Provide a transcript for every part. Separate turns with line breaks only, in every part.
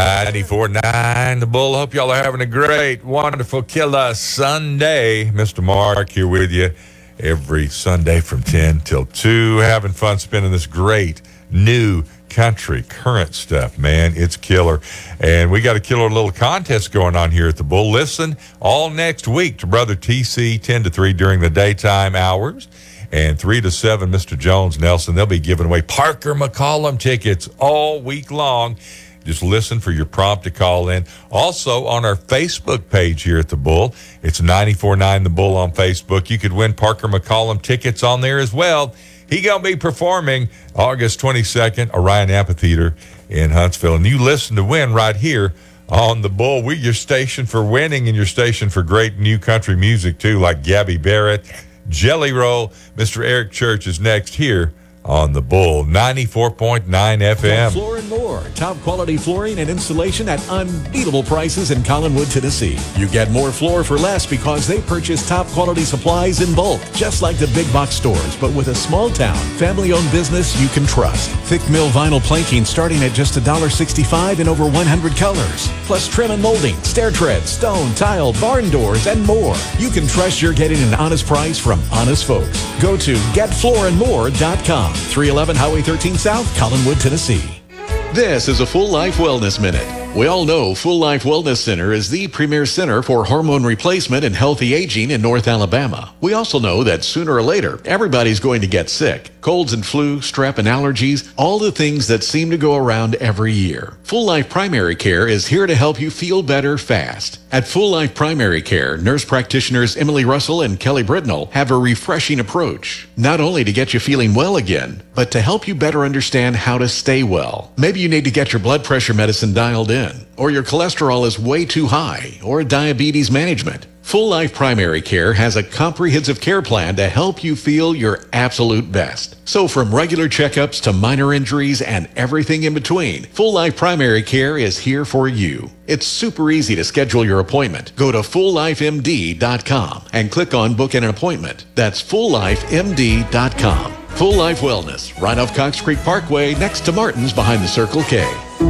94.9 The Bull. Hope y'all are having a great, wonderful Killer Sunday. Mr. Mark here with you every Sunday from 10 till 2. Having fun spinning this great new country current stuff, man. It's killer. And we got a killer little contest going on here at the Bull. Listen all next week to Brother TC 10 to 3 during the daytime hours. And 3 to 7, Mr. Jones Nelson. They'll be giving away Parker McCollum tickets all week long. Just listen for your prompt to call in. Also, on our Facebook page here at the Bull, it's 94.9 The Bull on Facebook. You could win Parker McCollum tickets on there as well. He going to be performing August 22nd, Orion Amphitheater in Huntsville. And you listen to win right here on the Bull. We're your station for winning and your station for great new country music, too, like Gabby Barrett, Jelly Roll. Mr. Eric Church is next here on the Bull, 94.9 FM.
Floor and More. Top quality flooring and installation at unbeatable prices in Collinwood, Tennessee. You get more floor for less because they purchase top quality supplies in bulk, just like the big box stores, but with a small town, family-owned business you can trust. Thick mill vinyl planking starting at just $1.65 in over 100 colors. Plus trim and molding, stair treads, stone, tile, barn doors, and more. You can trust you're getting an honest price from honest folks. Go to getfloorandmore.com. 311 Highway 13 South, Collinwood, Tennessee. This is a Full Life Wellness Minute. We all know Full Life Wellness Center is the premier center for hormone replacement and healthy aging in North Alabama. We also know that sooner or later, everybody's going to get sick. Colds and flu, strep and allergies, all the things that seem to go around every year. Full Life Primary Care is here to help you feel better fast. At Full Life Primary Care, nurse practitioners Emily Russell and Kelly Britnell have a refreshing approach, not only to get you feeling well again, but to help you better understand how to stay well. Maybe you need to get your blood pressure medicine dialed in, or your cholesterol is way too high, or diabetes management. Full Life Primary Care has a comprehensive care plan to help you feel your absolute best. So from regular checkups to minor injuries and everything in between, Full Life Primary Care is here for you. It's super easy to schedule your appointment. Go to FullLifeMD.com and click on Book an Appointment. That's FullLifeMD.com. Full Life Wellness, right off Cox Creek Parkway, next to Martin's behind the Circle K.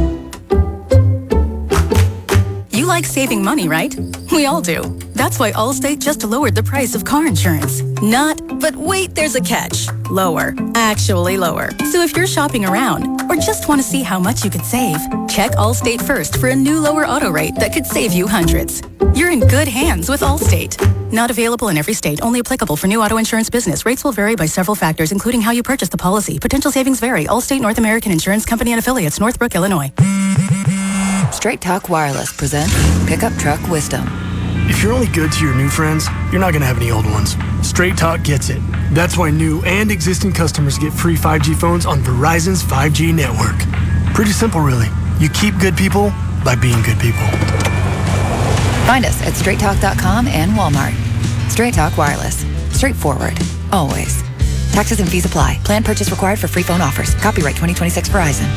You like saving money, right? We all do. That's why Allstate just lowered the price of car insurance. But wait, there's a catch. Lower. Actually lower. So if you're shopping around or just want to see how much you could save, check Allstate first for a new lower auto rate that could save you hundreds. You're in good hands with Allstate. Not available in every state. Only applicable for new auto insurance business. Rates will vary by several factors, including how you purchase the policy. Potential savings vary. Allstate North American Insurance Company and Affiliates, Northbrook, Illinois.
Straight Talk Wireless presents Pickup Truck Wisdom.
If you're only good to your new friends, you're not going to have any old ones. Straight Talk gets it. That's why new and existing customers get free 5G phones on Verizon's 5G network. Pretty simple, really. You keep good people by being good people.
Find us at straighttalk.com and Walmart. Straight Talk Wireless. Straightforward. Always. Taxes and fees apply. Plan purchase required for free phone offers. Copyright 2026 Verizon.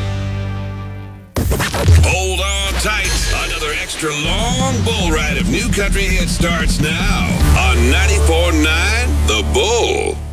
Hold on tight. Another extra long bull ride of new country hits starts now on 94.9 The Bull.